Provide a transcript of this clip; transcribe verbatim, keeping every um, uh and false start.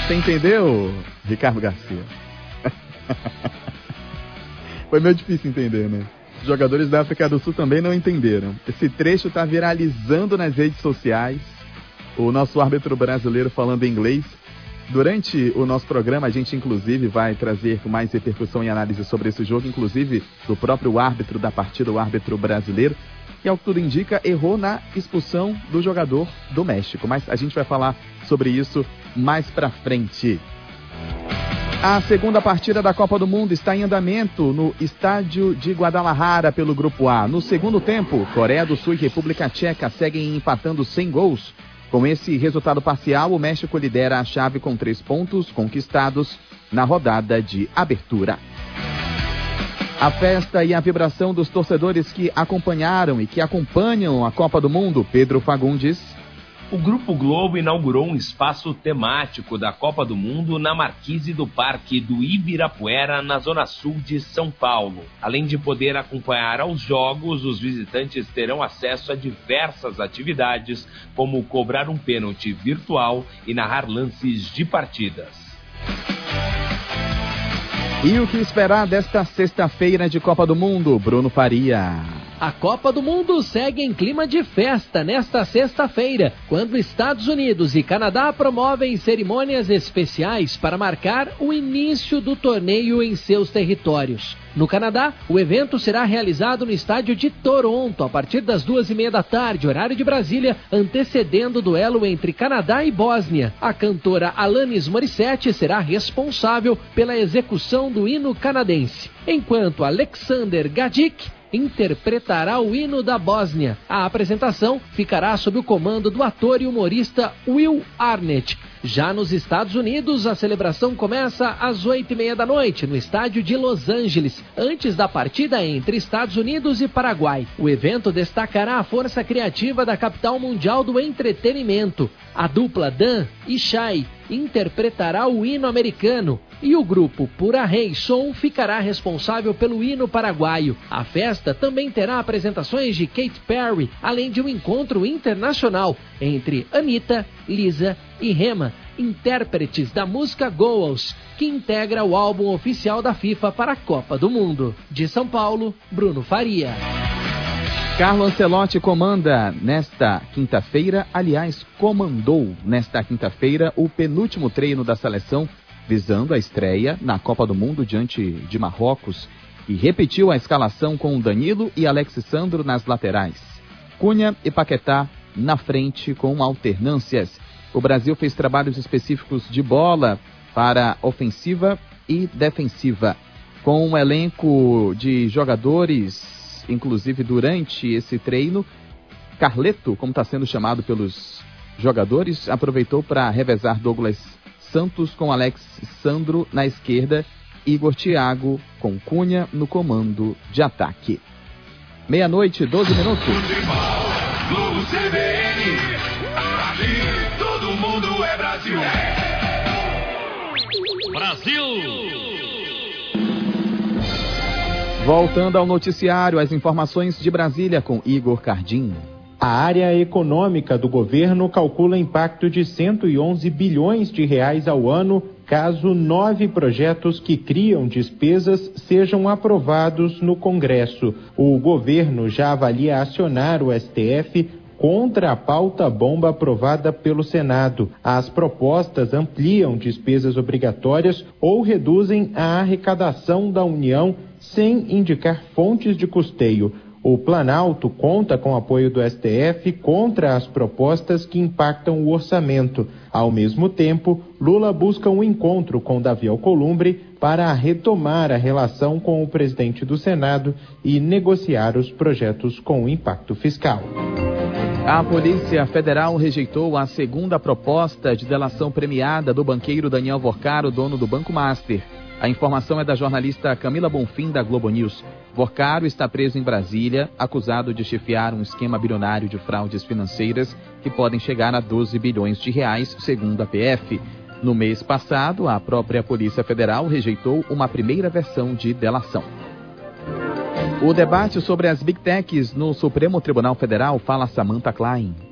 Você entendeu, Ricardo Garcia? Foi meio difícil entender, né? Os jogadores da África do Sul também não entenderam. Esse trecho está viralizando nas redes sociais. O nosso árbitro brasileiro falando inglês. Durante o nosso programa, a gente inclusive vai trazer mais repercussão e análise sobre esse jogo, inclusive do próprio árbitro da partida, o árbitro brasileiro, que, ao que tudo indica, errou na expulsão do jogador do México. Mas a gente vai falar sobre isso mais pra frente. A segunda partida da Copa do Mundo está em andamento no estádio de Guadalajara pelo Grupo A. No segundo tempo, Coreia do Sul e República Tcheca seguem empatando sem gols. Com esse resultado parcial, o México lidera a chave com três pontos conquistados na rodada de abertura. A festa e a vibração dos torcedores que acompanharam e que acompanham a Copa do Mundo, Pedro Fagundes. O Grupo Globo inaugurou um espaço temático da Copa do Mundo na marquise do Parque do Ibirapuera, na zona sul de São Paulo. Além de poder acompanhar aos jogos, os visitantes terão acesso a diversas atividades, como cobrar um pênalti virtual e narrar lances de partidas. E o que esperar desta sexta-feira de Copa do Mundo, Bruno Faria? A Copa do Mundo segue em clima de festa nesta sexta-feira, quando Estados Unidos e Canadá promovem cerimônias especiais para marcar o início do torneio em seus territórios. No Canadá, o evento será realizado no estádio de Toronto, a partir das duas e meia da tarde, horário de Brasília, antecedendo o duelo entre Canadá e Bósnia. A cantora Alanis Morissette será responsável pela execução do hino canadense, enquanto Alexander Gajic interpretará o hino da Bósnia. A apresentação ficará sob o comando do ator e humorista Will Arnett. Já nos Estados Unidos, a celebração começa às oito e meia da noite, no estádio de Los Angeles, antes da partida entre Estados Unidos e Paraguai. O evento destacará a força criativa da capital mundial do entretenimento. A dupla Dan e Shai interpretará o hino americano e o grupo Pura Rei Som ficará responsável pelo hino paraguaio. A festa também terá apresentações de Katy Perry, além de um encontro internacional entre Anitta, Lisa e Rema, intérpretes da música Goals, que integra o álbum oficial da FIFA para a Copa do Mundo. De São Paulo, Bruno Faria. Carlo Ancelotti comanda nesta quinta-feira, aliás, comandou nesta quinta-feira o penúltimo treino da seleção, visando a estreia na Copa do Mundo diante de Marrocos, e repetiu a escalação com Danilo e Alexis Sandro nas laterais. Cunha e Paquetá na frente com alternâncias. O Brasil fez trabalhos específicos de bola para ofensiva e defensiva, com um elenco de jogadores. Inclusive, durante esse treino, Carleto, como está sendo chamado pelos jogadores, aproveitou para revezar Douglas Santos com Alex Sandro na esquerda, Igor Thiago com Cunha no comando de ataque. Meia-noite, doze minutos. Globo C B N, aqui todo mundo é Brasil. Brasil! Voltando ao noticiário, as informações de Brasília com Igor Cardim. A área econômica do governo calcula impacto de cento e onze bilhões de reais ao ano, caso nove projetos que criam despesas sejam aprovados no Congresso. O governo já avalia acionar o S T F contra a pauta-bomba aprovada pelo Senado. As propostas ampliam despesas obrigatórias ou reduzem a arrecadação da União sem indicar fontes de custeio. O Planalto conta com o apoio do S T F contra as propostas que impactam o orçamento. Ao mesmo tempo, Lula busca um encontro com Davi Alcolumbre para retomar a relação com o presidente do Senado e negociar os projetos com impacto fiscal. A Polícia Federal rejeitou a segunda proposta de delação premiada do banqueiro Daniel Vorcaro, dono do Banco Master. A informação é da jornalista Camila Bonfim, da Globo News. Vorcaro está preso em Brasília, acusado de chefiar um esquema bilionário de fraudes financeiras que podem chegar a doze bilhões de reais, segundo a P F. No mês passado, a própria Polícia Federal rejeitou uma primeira versão de delação. O debate sobre as Big Techs no Supremo Tribunal Federal, fala Samantha Klein.